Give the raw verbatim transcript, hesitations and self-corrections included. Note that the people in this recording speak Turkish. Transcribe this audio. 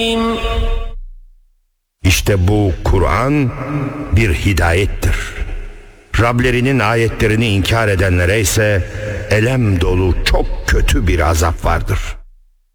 İşte bu Kur'an bir hidayettir. Rablerinin ayetlerini inkar edenlere ise elem dolu çok kötü bir azap vardır.